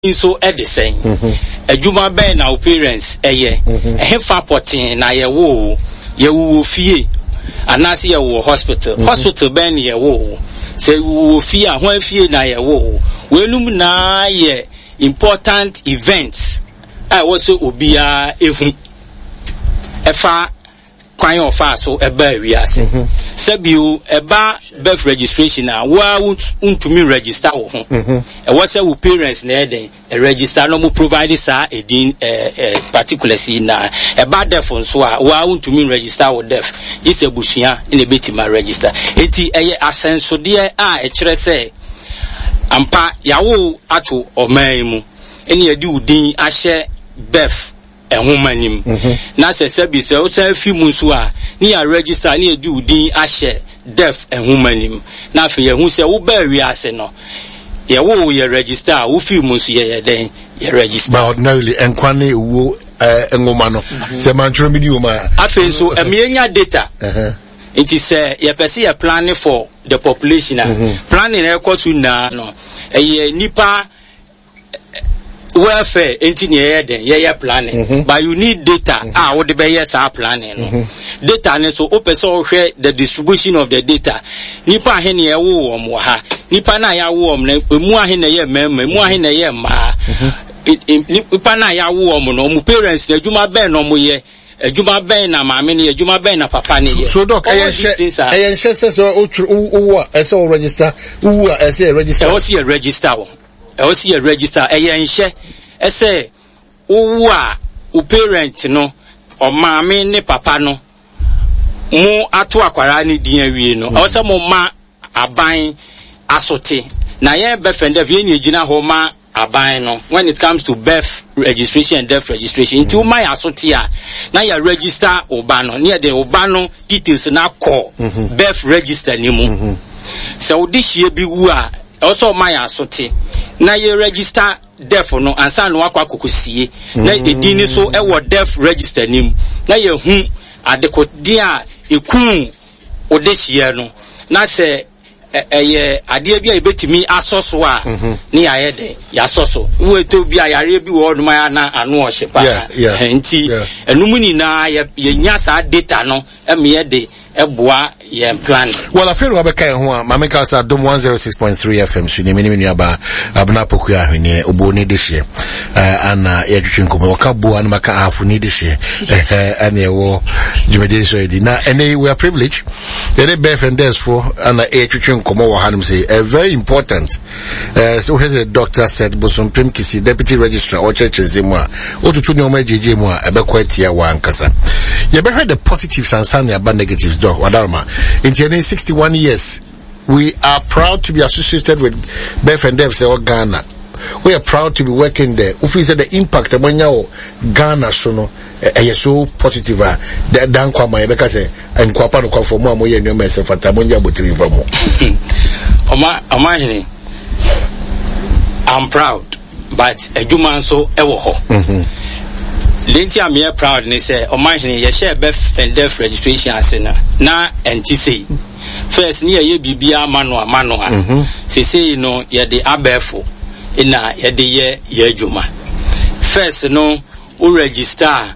so at the same. A Juma Ben, our parents, a year, a half potting, and I woo, you fear, and I see a hospital. Hospital Ben, ye woo. Say, we fear, when fear, na woo. Well, na ye important events. I also ubia even efa kwan of fast so eba wiase. Sebiu eba birth registration na wa untumi register wo ho. E wo say wo parents na eden e register no mo provide sa edin particular si na eba deaf nso a wa untumi register wo deaf. This ebushia na betima register. Enti eye asensode a e kire say ampa yawo ato oman mu eni edi udin ahye birth ehumanim na sebi se o se fi mu so a ni ya register ni edi udin ahye deaf ehumanim na afi ye hu se wo ba wiase no ye wo ye register wo fi mu so ye den ye register but ordinarily enkwane wo engoma no se manchro video ma afi so emienya data it is ye person ye planning for the population planning e cost na no nipa welfare engineer den ye planning but you need data what the be yes planning data ne so opeso hwe the distribution of the data nipa ahe ne ye wo om ha nipa na ya wo om na emu ahe ne ye mema emu ahe ne ye ma nipa na ya wo om no mu parents na adwuma ben no mo ye adwuma ben na maame ne adwuma ben na papa ne ye so doc ayen she so o eso register o eso register o see register wo e see register ayen she ese wo a o parent no o maame ne papa no mo ato akwara ne din awie no o se mo ma aban asote na ye befende vie ni ejina ho ma aban no when it comes to birth registration and death registration into my asotia na ya register oba no near the oba no details na call birth register ni mu so this year bi wu a also my asote na ye register death no ansa no akwa kokosie na edin so e wo death register ni mu na ye hu adekodi a ekun odehie no na se ade bia ebetimi asoso a ne ya yede ya soso wo to bia yare bi wo no ma na anu ohye pa enti enum ni na ye nya sa data no eme yede eboa ye plan well afero abeka ho a mameka sa dom 106.3 FM suni mini aba abna poku ahwene oboni de hye ana ye twetwe nkomo ka boa na maka afu ni de hye ana ewo jumede so edi na ene we are privileged the birth and death for ana ye twetwe nkomo wo hanum say very important so has a doctor said Bosompem Kisi deputy registrar or church ezemu a otutu ne o ma jeje mu a ebekwatia wa ankasa ye be heard the positives and some the negatives do wadarma in 61 years we are proud to be associated with birth and death or Ghana. We are proud to be working there. If we say the impact of Ghana so no so positive that dan kwa my because and kwapa no kwa for mo ye no myself atamonja botiri for mo Omahini, I'm proud but ejuma so ewo ho Lenti am here proud ni say Omahini ye share birth and death registration asena na NTC first ni ye bibia mano se say no ye de abefo ina ye de ye ejuma first no o register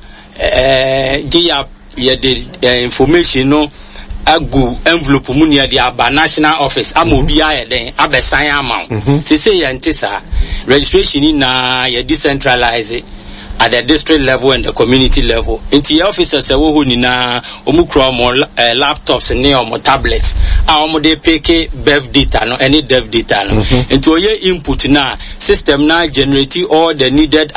ye de information no agu envelope mu ne de aba national office amobi aye den abesan amount se say ye ntisa registration na ye decentralize at the district level and the community level. Inti officers e wo ho ni na omukro mo laptops ne o tablets a o mo de pick birth data no any death data no inti oye input na system na generate all the needed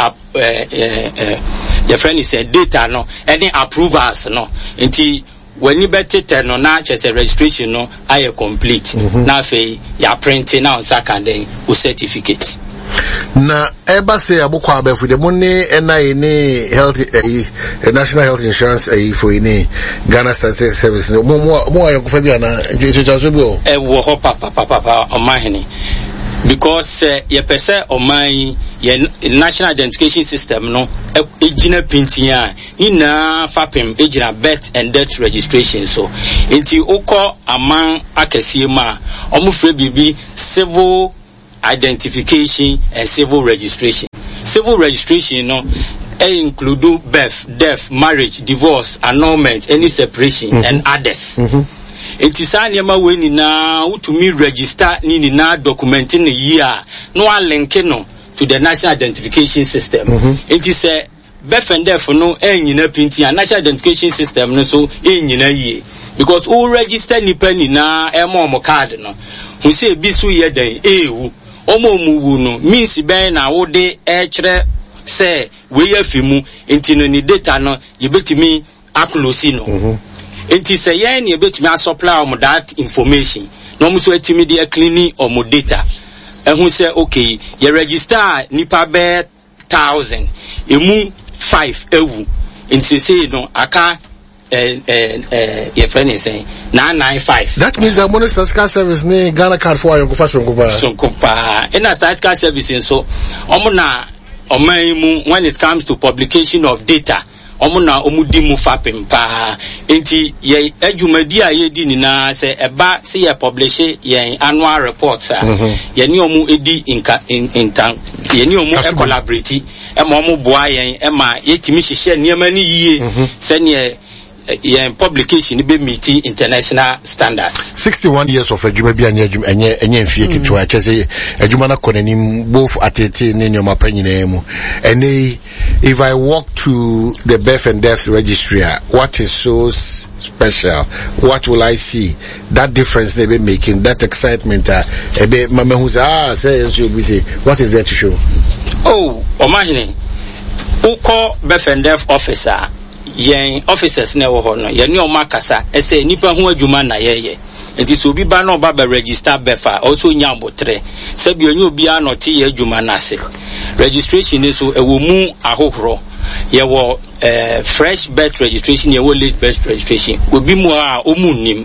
the friend is data no any approvals no inti when you better no na chese registration no aye complete na fe ya print na on second o certificate na eba say abukwa abefu de money NI ni health national health insurance for ini Ghana State Service mo ayokufa bia na so bi o wo ho papa Omahini because ye pese oman ye national identification system no ejina pintia ina fapem ejina birth and death registration so inti ukọ aman akese ma omufre bibi civil identification and civil registration. Civil registration, include birth, death, marriage, divorce, annulment, any separation, and others. It is a name when now to me register ni na documenting a year no linking to the national identification system. It is a birth and death no any printing a national identification system no so in year because all register ni penny na emo card no who say bisu ye den omo muwu no means ben na wo de chere say we afimu enti no ni data no yebetimi aklosi no enti say yen yebetimi supply om that information no mu so etimi de cleaning om data ehun say okay ye register nipa be 1000 emu 5 ewu enti say no aka your friend is saying 995. That means that money statistical service ne Ghana card for your fashion kupa. In a statistical service so omuna omaimu when it comes to publication of data omuna omudi mu fapem pa enti ye adwumadi a ye di ni na se eba se ye publish ye annual reports ye ni omu edi intan ye ni omu collaborate e ma omu boa ye e ma ye timi hihye niam ni yie se ne publication be meeting international standards. 61 years of adwuma bia enye mfie kitwa chese adwuma na konanim both atete ne nyoma panyina mu ene if I walk to the birth and death registry what is so special, what will I see, that difference they be making, that excitement ebe mama who say what is there to show? Omahine uko birth and death officer yen officers na wo ho no ye ne o makasa ese nipa ho adwuma na ye enti so obi ba na oba ba register befa also nya abotre se bi onye obi anote ye adwuma na se registration is so ewo mu ahohoro ye wo fresh birth registration ye wo late birth registration obi mu a omunnim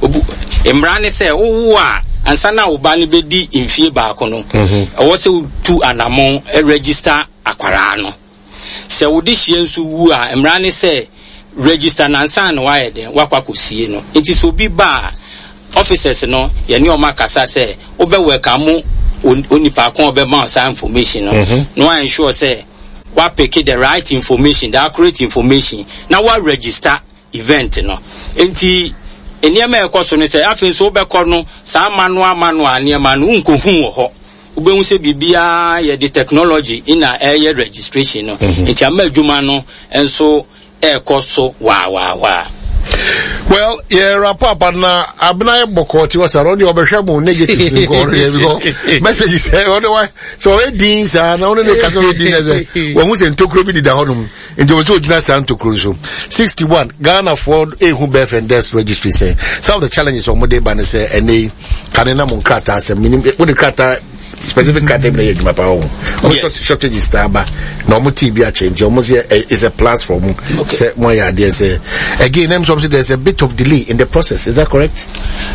emra ne se wo a ansa na wo ba ne bedi mfie ba ko no wo se tu anamon register akwara no se wodi hie nso wu a emrane se register nansan no waye den wakwakosie no enti so bi ba officers no ye ne o makasa se obe welcome onipa kon obe ma sa information no I ensure say wa pick the right information, the accurate information na wa register event no enti eniema ekoso no se afin so obe ko no sa manual eniema no nkohu wo ho ube se bibia ye the technology in a air registration no enti amadwuma no enso ekoso wa well yeah wrap up na abna bokoti was around the obehwemo negatives because messages otherwise so edins na only the caso edins when we say tokro bi di da honum enti we so gina san tokro so 61 Ghana for ehu birth and death registry say some of the challenges on modern ban say ene kanena mon krata say minimum when the krata specific krata be e duma pa o shortage is taba no mo tb a change almost is a platform say mo ya there say again something there's a bit of delay in the process, is that correct?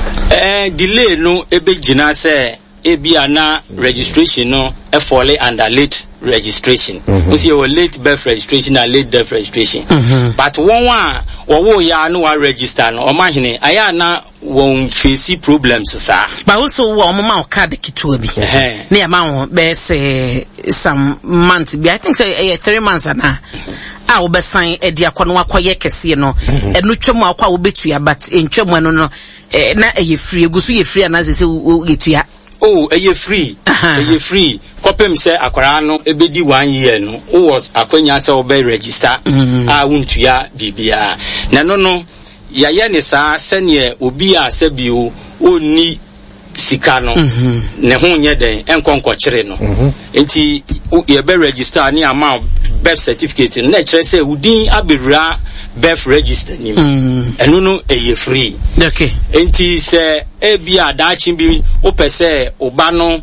Delay no ebe jina say ebiana registration no e fall under late registration. We see your late birth registration and late death registration. But one wo ya no register no o mahine aya na won face problems sir. But also wo mama card kituwa bi. Na ya ma be say some months bi I think say 3 months na. A wo be sign e dia kono akoye kese no. Enu twemu akwa wo betua but entwemu no no na e free egusu ye free na say wo yetua. Eye free. Eye free. Kopem say akwara no ebedi 1 year no. Was akwanya say obe register. Wuntu ya bibia. Na no ya ye ne sa sene obi a sabio oni sika no. Ne ho nye den enkonkokyere no. Enti ye be register ni ama birth certificate na kire say udin abewura birth register ni enu no eye free. Okay. Enti se ebi adachi bi opese oba no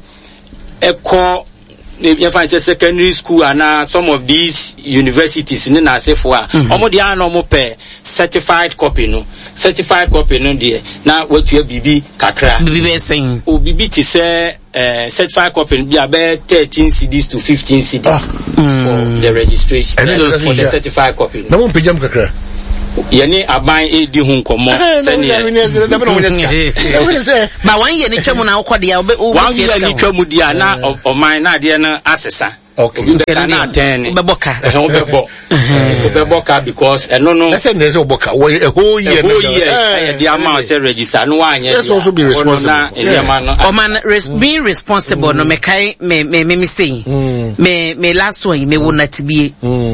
eko you find secondary school and some of these universities in Nasefo omo dia no mo pe certified copy no there na what you bibi kakra bibi saying bibi ti say certified copy be about 13 CDs to 15 CDs for the registration for the certified copy no mo pejam kakra yɛne aban edi ho nkɔmmɔ sɛnea ba 1 year ni twam na wokɔ de ya 1 year ni twam dia na ɔman na adeɛ no asesa na atɛn bɛbɔ because ɛno no ɛsɛ ne sɛ ɔbɔka a whole year ɛyɛ de ama sɛ register no wanyɛ let's also be responsible ɔman being responsible no me kai me say me last one me won natibie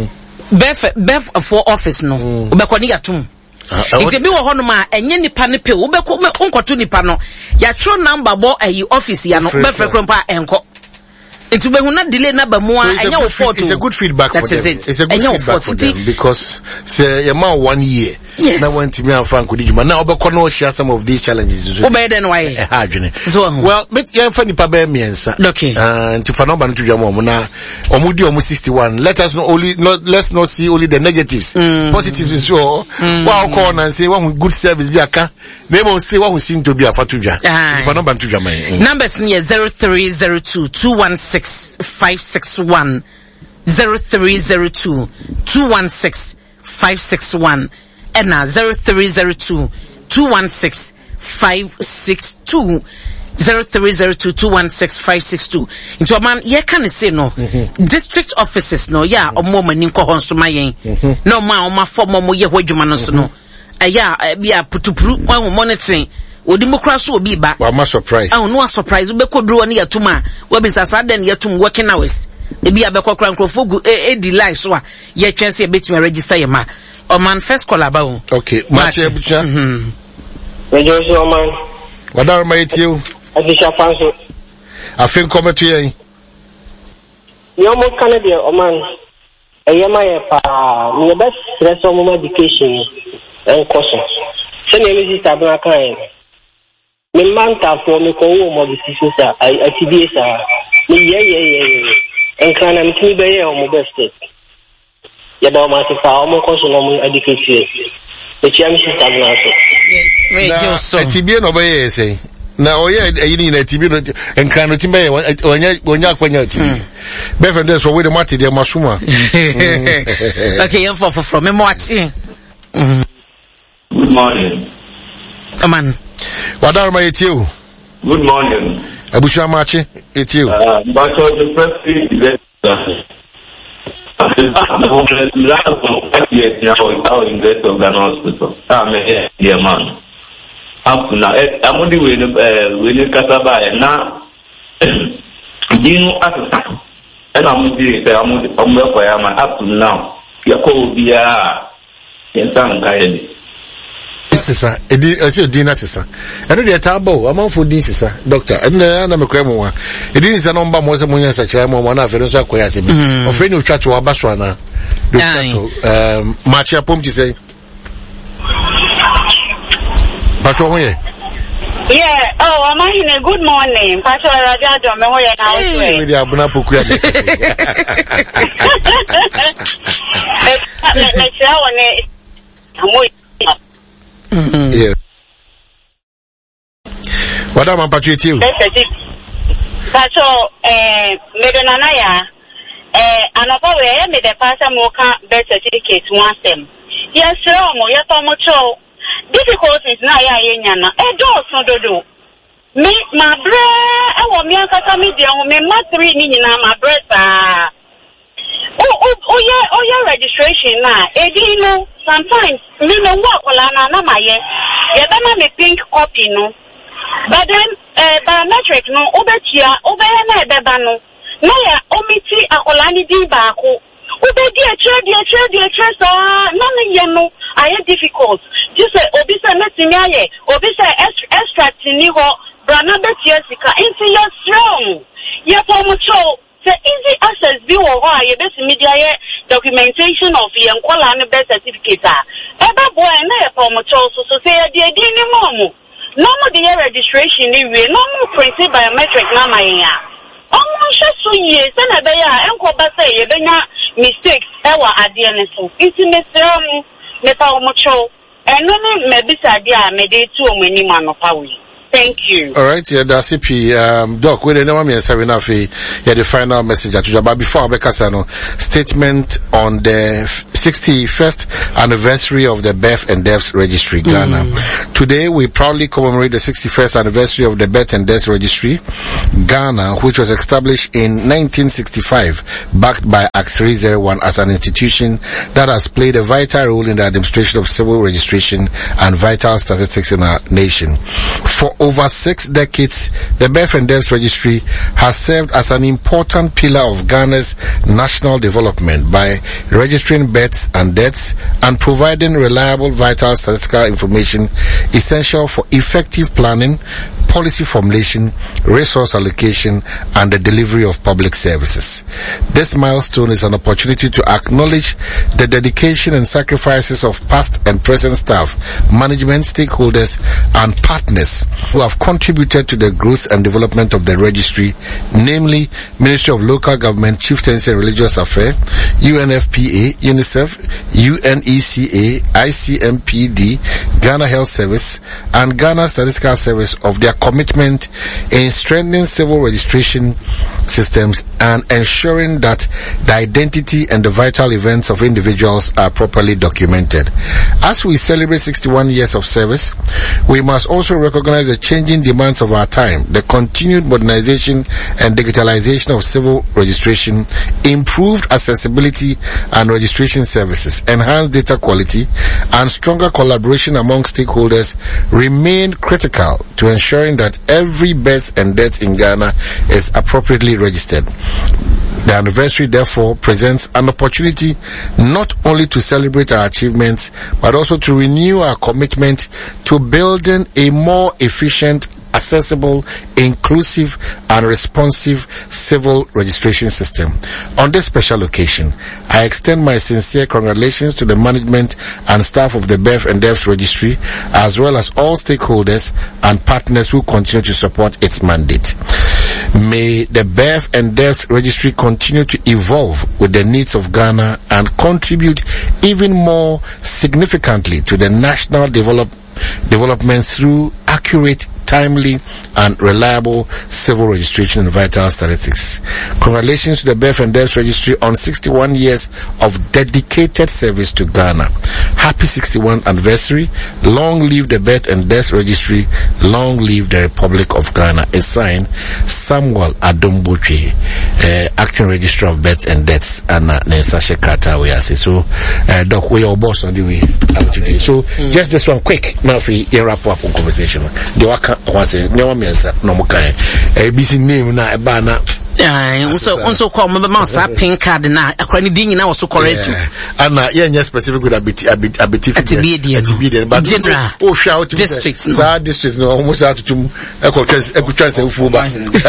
bef for office no obekɔ ni yatum nti bi wɔ hɔ no ma enye nipa ne pe obekɔ onkoto nipa no ya tro number bo ayi office ya no befre krompa enko it will be not delay na ba mu a enya wo fault. It's a good feedback for them. It's a good feedback for them because say your man 1 year na went to me and Frank Odijuma now obekɔ no share some of these challenges. Obey then why? Well, but you find the pabe miensa. Okay. And to number to jamo na omudi omu 61. Let us let's not see only the negatives. Positives is sure. Wow call and say one good service be aka. They will say what we seem to be a fatuja. For number to jamo. Numbers near 0302 216 561 0302 216 561 and now 0302 216 562 0302 216 562 into a man ye can say no district offices no ya o mo mani nko honso mayen no ma o ma form mo ye hwadwuma no so no ya bia putupuru wan monitoring odimokra so obi ba wa ma surprise no surprise be koduro na yatuma we be sasa den yatum working hours e bia be kokra nkrofo gu delay so a ye twese e betime register ye ma o man first call about okay match ebucha rejoice o man wadar ma yetiu afisha fanso afin kometu yen yo mo Canada o man eyema ye pa me best stress o mo education en koso se ne mi sister bra kan me manta for me ko wo mo bi sister atibie sa me ye en kana mi ti be ye o mo best ya ba ma se fa o mo koso no mo education e ti am sister bra so atibie no be ye say na oye ayini na tibie no enkan no timbe onya akwanya atibie be friend so we the matter dey masuma okay you for from me watching Good morning. Come on. Wadar ma yetiu. Good morning. Abusha machi yetiu. But the first thing is that now in the hospital. Dear man. Up now, I'm only winning Casaba now. You know, and I'm up to now. You're cold, in some kind. Sisa edi dina sisa eno de tabo amanfo din sisa doctor ena na mekwemo wa edi sisa no mba mo se munya sa kira mo na afere so akoya se bi ofre ni otwa to abaso ana match apom ti say Pacho hoye yeah oh am I in good morning Pacho radio do me hoye na we we dey abuna poku ya na tira woni amoy yeah. What am I patriotic? Pacho, Medanaya, and about where made the pastor mocha birth certificate one sem. Yes, sir, Moyatomocho. Difficulties now, Yana, a door so do. Me, my bread, I want me a catamidi, me, my 3 nina, my bread. Oh, yeah, registration now. Edino, sometimes, me no work na my ye. Yeah, me pink copy no. But then, biometric no, obetia, obeyana bebano. No, ya, omiti akolani di bako. Obedi a chair, none yano, I am difficult. Just say, obisa metimaye, obisa extract niho, brana betiasika, into your strong. Yeah, pomocho. The easy access view or why you best media documentation of the Nkwala birth certificate. Eba boy na promoter so say the idea no more the registration we no more printed biometric na my ya. Almost so years na be ya enko ba say ye benya mistakes ewa ade ne so. Iti me promoter eno me bisa dia me dey tu o mani ma no pa we. Thank you. All right, yeah, that's it. Doc, we never mean having yeah, the final message at you. But before I make a statement on the 61st anniversary of the Birth and Deaths Registry, Ghana. Today, we proudly commemorate the 61st anniversary of the Birth and Deaths Registry, Ghana, which was established in 1965, backed by Act 301 as an institution that has played a vital role in the administration of civil registration and vital statistics in our nation. For over 6 decades, the Birth and Deaths Registry has served as an important pillar of Ghana's national development by registering births and deaths and providing reliable vital statistical information essential for effective planning, policy formulation, resource allocation, and the delivery of public services. This milestone is an opportunity to acknowledge the dedication and sacrifices of past and present staff, management, stakeholders, and partners who have contributed to the growth and development of the registry, namely Ministry of Local Government, Chieftaincy and Religious Affairs, UNFPA, UNICEF, UNECA, ICMPD, Ghana Health Service, and Ghana Statistical Service of their commitment in strengthening civil registration systems and ensuring that the identity and the vital events of individuals are properly documented. As we celebrate 61 years of service, we must also recognize the changing demands of our time, the continued modernization and digitalization of civil registration, improved accessibility and registration services, enhanced data quality, and stronger collaboration among stakeholders remain critical to ensuring that every birth and death in Ghana is appropriately registered. The anniversary, therefore, presents an opportunity not only to celebrate our achievements, but also to renew our commitment to building a more efficient, accessible, inclusive, and responsive civil registration system. On this special occasion, I extend my sincere congratulations to the management and staff of the Birth and Deaths Registry, as well as all stakeholders and partners who continue to support its mandate. May the Birth and Deaths Registry continue to evolve with the needs of Ghana and contribute even more significantly to the national development through accurate, timely, and reliable civil registration and vital statistics. Congratulations to the Birth and Deaths Registry on 61 years of dedicated service to Ghana. Happy 61st anniversary. Long live the Birth and Deaths Registry. Long live the Republic of Ghana. A sign, Samuel Adombotwe, Acting Registrar of Births and Deaths, and Nensashe Kata, we are so, Doc, we are boss on the way today. So, just this one quick, now for you wrap up on conversation. The waka was a no mukai. A busy name na ebana. Also call me mouse pink card na akwani din na also correct too. And yeah specific with a bit but oh shout districts districts no almost out to equal fuba.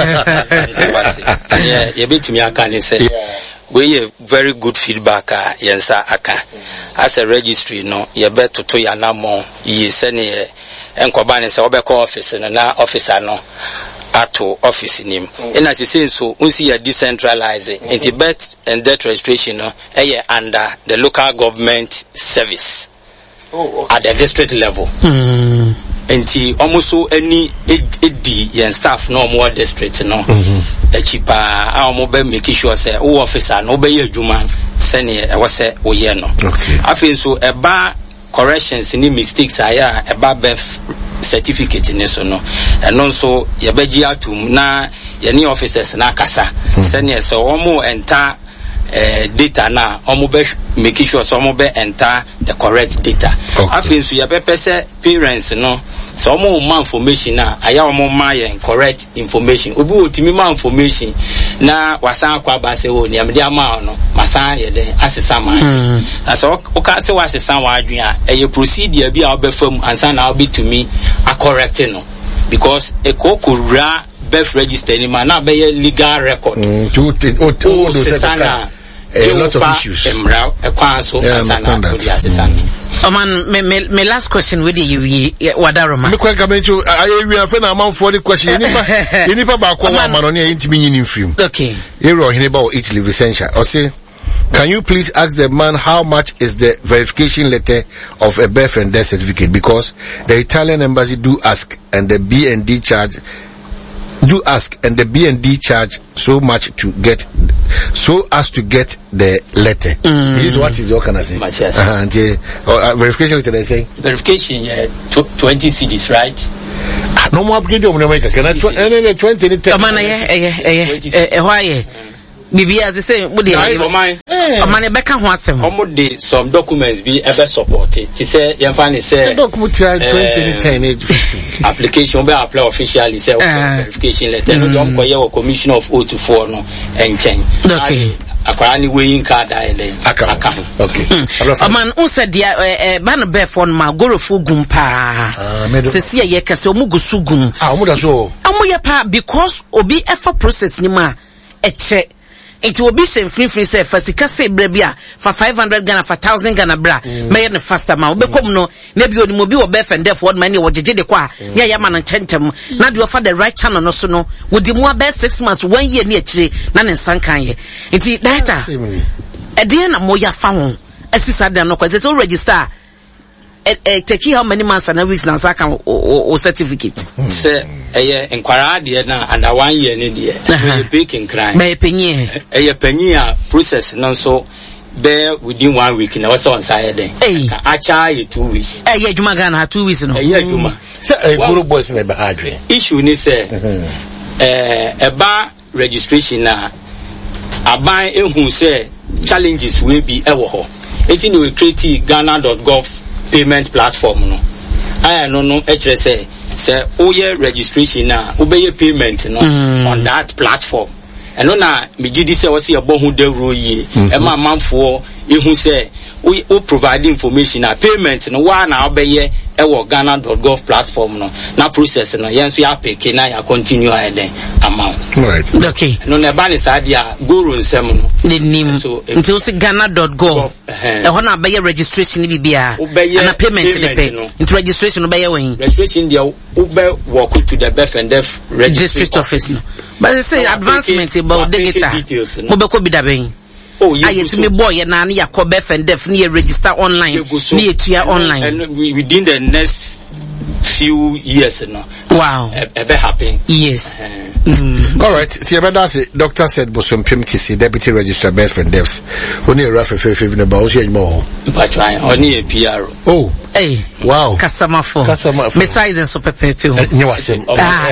Yeah, you bit me aka say we have very good feedback yensa aka as a registry no ye beto to ya na mo ye sene enkoba ne se obekọ office na officer no ato office nim and as you say so unsi ya decentralize into birth and death registration no under the local government service at the district level enti almost any edi yen staff no more district no cheaper our be make sure say o officer no be adwuma sene e wose wo ye no afin so eba corrections ni mistakes aya eba birth certificate in so no and also yabeji atum na yani officers na kasa senior so omo enter data na omo be make sure so omo be enter the correct data afin so yabepe say parents no so omo ma information na aya omo ma correct information obi otimi ma information na wasan kwa ba se wo ni amde ama no masan ye de asesa man so o ka se wasesa wa adwen a eye procedure bi a obefam ansa na obi to me a correct no because e kokura birth register ni man na be legal record a lot of issues. I understand that. My last question with you, Wadaroma. Me kwa kamencho, we have an amount for the question. Inipa ba kwa manoni intimi in film. Okay. Ero hineba o each live essential. Or say, can you please ask the man how much is the verification letter of a birth and death certificate? Because the Italian embassy do ask, and the B&D charge Do ask, and the B&D charge so much to get, so as to get the letter. This is what is your can I say? Verification letter they say. Verification, 20 CDs, right? No more upgrade on America. Can I 20? Why? Bibi as they say, would they have mine? Money back and once some documents be ever supported. To say, you find it say, document 2010 application be apply officially, say, verification letter. No, don't call commission of 024 no, and change. Okay. Akwani weighing card account. Okay. Man, who said the ban bear for my gorofu gumpa. Sesia ye kase omugu sugum. Omuda so. Amuya pa because obi efa process ni ma eche. It will be same free say first say brebia for 500 Ghana for 1000 Ghana bra. May the faster ma obekom no na bi oni mo bi obef and therefore money wo jeje de kwa ya ya man tentem na do for the right channel no so no wo di mo be 6 months 1 year na akire na ne nsan kan ye. Enti data e de na mo ya fa ho asisa dem no kwa say so register take how many months and weeks na so kan o certificate say enquire de na under 1 year ni de we baking crime be penye penye process no so be within 1 week na was on side then acha 2 weeks adwuma Ghana 2 weeks no adwuma say guru boys na be hardware issue ni say eba registration na aban ehun say challenges we be ewo ho eti no create ghana.gov payment platform no I no actually say oye registration na obeye payment no on that platform and no na me gidi say wose ebo hu dawro yi e ma manfo ehun say we provide information na payment no wa na obeye e wo ghana.gov platform no na process no yen so ya pick na ya continue ahead amount right okay no na ba ni sadia guru nsem no nim until say ghana.gov e ho na be registration ni bibia na payment ni pay into registration no be when registration dia ube walk to the BEF and DEF district office no but they say advancement about digital mo be ko bi da ben I to me boy na ya ko BEF and DEF ni register online ni etua online and within the next few years no wow ever happen yes all right see about that doctor said Bosom Pim Kisi deputy registrar BEF and DEFs only a rough favor about you more but try only a PR oh hey wow customer for besides and super pepe you was him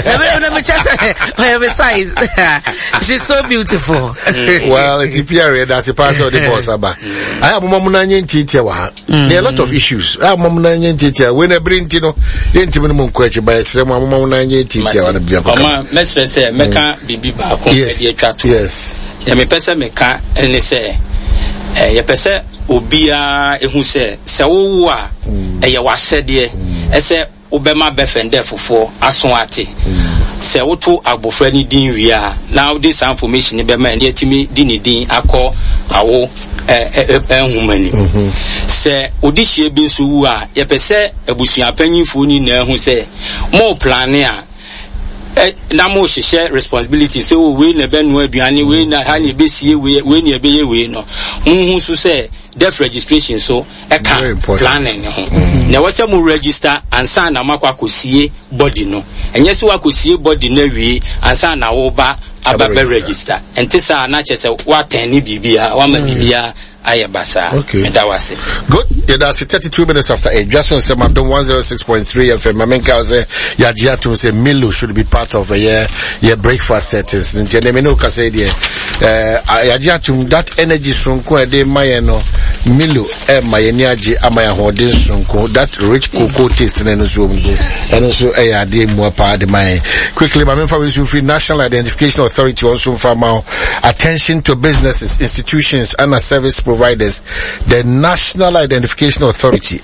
besides she's so beautiful well it's PR that's a part of the boss aba I have mama na nyentia wa there are a lot of issues I have mama na nyentia when I bring you know yenti mo nkwachi by sere mama na nyentia wa na bia mama mesre say meka bibi ba ko e atwa to yes ya me pese meka ene say ya pese obia ehu se wo a eye wasede ese obema befende fofo aso ate se woto agbofra ni din wi a now this information be ma ne atimi di ni din akọ awo ehumani se odihie bi so wu a ye pese abusua panyimfo ni na ehu se mo plan a na mo share responsibility say we na be no aduane we na ha ne besie we na be ye we no hu so say deaf registration so e can planning ho na wase mo register ansa na makwa kosie body no enye se wa kosie body na wie ansa na wo ba ababe register entisa na chese wa ten ni bibia wa ma bibia ayabasa that was it good yeah that's 32 minutes after 8 just on some Adom 106.3 FM mamenka was yajia to say Milo should be part of a year breakfast settings nje me no ka say there yajia to that energy sunko e dey mayeno Milo mayeni age amaya hodin sunko that rich cocoa taste na no so mgo and so e dey mo pa de my quickly mamenfa we should free National Identification Authority also farm attention to businesses institutions and service providers. The National Identification Authority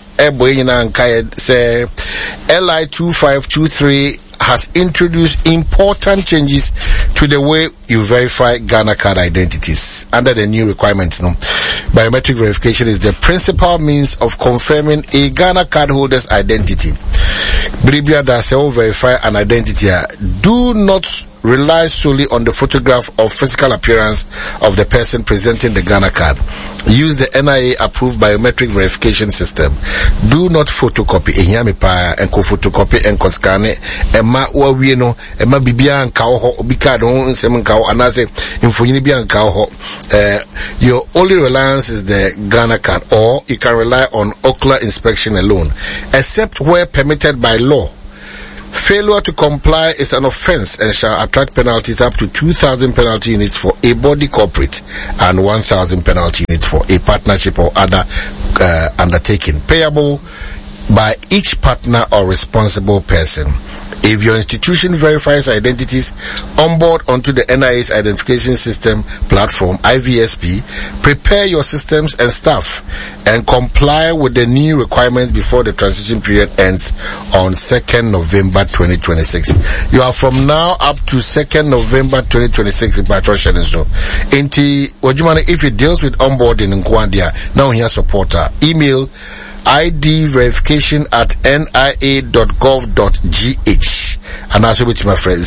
say LI 2523 has introduced important changes to the way you verify Ghana card identities under the new requirements. Biometric verification is the principal means of confirming a Ghana card holder's identity. Bribia does verify an identity. Do not relies solely on the photograph or physical appearance of the person presenting the Ghana card. Use the NIA approved biometric verification system. Do not photocopy and photocopy and scan it. Emma Wawino, Emma Bibian Kao, Bicado, Semen Kao, Anase, Infonibian Kao. Your only reliance is the Ghana card, or you can rely on ocular inspection alone, except where permitted by law. Failure to comply is an offense and shall attract penalties up to 2,000 penalty units for a body corporate and 1,000 penalty units for a partnership or other undertaking, payable by each partner or responsible person. If your institution verifies identities onboard onto the NIA's identification system platform, IVSP, prepare your systems and staff and comply with the new requirements before the transition period ends on 2nd November 2026. You are from now up to 2nd November 2026 in Patrocian. So, if it deals with onboarding in Kwandia, now here supporter, email idverification@nia.gov.gh and also with my friend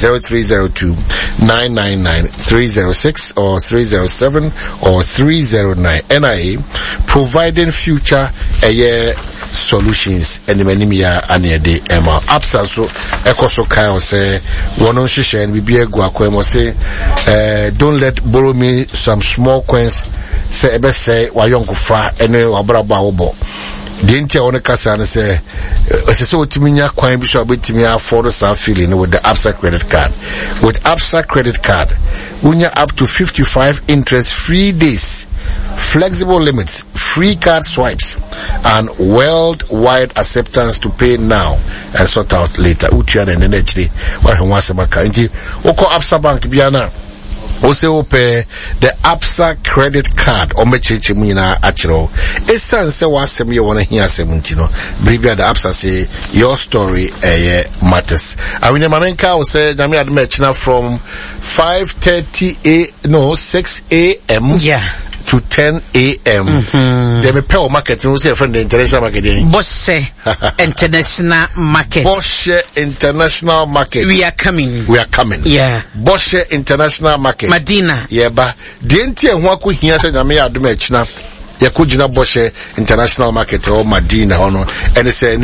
0302-999-306 or 307 or 309. NIA providing future solutions and anemia and the Emma Absa so Ecoso Kyle say one on Shisha and Bibia Guaquemo say don't let borrow me some small coins say ebe say wayonko fra ene wabraba obo Didn't you want to say, so Timinia coin bishop with Timia for the feeling with the Absa credit card. With Absa credit card, when you're up to 55 interest free days, flexible limits, free card swipes, and worldwide acceptance to pay now and sort out later. Utian and NHD, what he wants about Oko Absa Bank Biana. Also pay the Absa credit card or mecheche munina achiro. Esan se wasem you wanna hear semutino. Bribia the Absa say your story matters. I mean Mamenka will say Nami admechina from 6 a.m. Yeah. to 10 a.m. They may pay market and we say from the international market. Bosche International Market. Bosche International Market. We are coming. Yeah. Bosche International Market. Madina. Yeah, but didn't you want to hear say Nami admechina? Yakujina Bosche International Market or Madina ono and it's a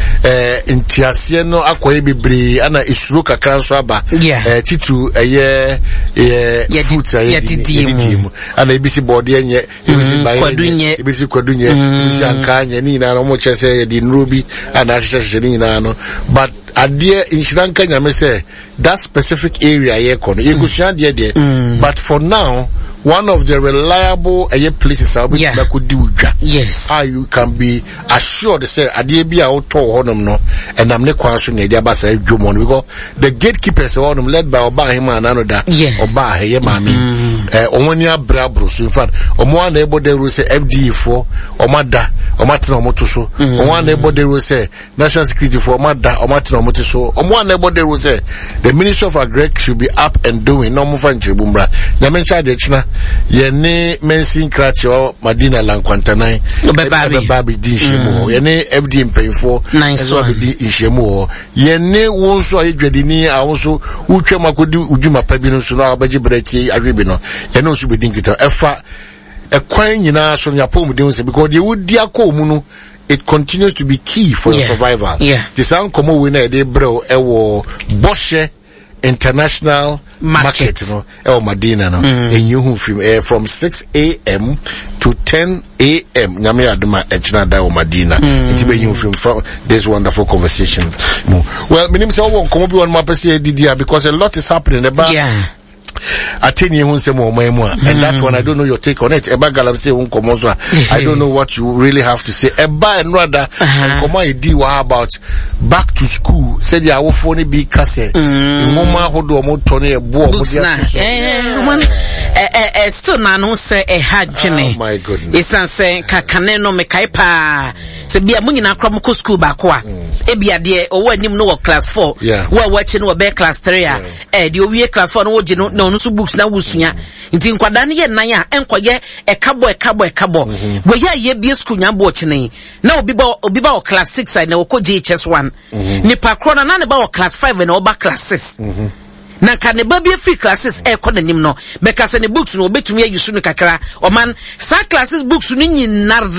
intiasieno akwa bibri ana isuruka kanswaba titu fruits didimu ana ibisi board yenye ibisi kwadunye ibisi ankanye ni na no chese di nrubi ana sheshe ni na no but adie inshiranka nyame say that specific area ye kono yegusia de but for now one of the reliable places that could do that. Yes. How you can be assured say adie bia auto honum no and am ne kwanso na dia ba say dwomon because the gatekeepers honum led by oba him and another oba he mami omoni abrabro so in fact omo na ebo de rule say FDE for omada omatena omoto so omo na ebo de rule say national security for omada omatena omoto so omo na ebo de rule say the Ministry of Agriculture should be up and doing no mo fa nchebumbra nyamencha de china yene mensin kracho Madina Lankwantanai baby di shemu yene FD mpayfo so be di shemu yene wonso ayedwadini awonso utwa makodi udwuma pa bi no so na abaji breti adwebi no yene so be dinkita efa ekwan nyina so nyapom de won because they would dia ko mu no it continues to be key for your survival. This uncommon winner de bro ewo Bosche International Market, you know, El Madina, no, and you from 6 a.m. to 10 a.m. Nyame aduma echina da o Madina. Itibe you from this wonderful conversation. Well, my name is Owo Komo bi one more person because a lot is happening about. Ateni hunse mo and that one I don't know your take on it. Eba galam say unkomozwa. I don't know what you really have to say. Eba and rather koma idi wa about back to school. Said ya wo phone bi kase. Ngoma hodo mo tone ebo mo dia. Still na no say hadwene. Oh my goodness. It's say kakane no mekai pa. Se bia mo nyina kra mo ko school ba ko a. E bia de owo anim no class 4. Wo wachi no be class 3 a. De owie class 4 no wo gino no so books na wusunya nti nkwada ne ye nan a enkoye ekabo we ye bia school nya bo chine na obi ba o class 6 na okoje HS1 ni pakro na ne ba o class 5 na oba class 6 na ka ne ba bi free classes e ko nanim no beka se ne books no obetumi ayi su no kakra o man sa classes books no nyina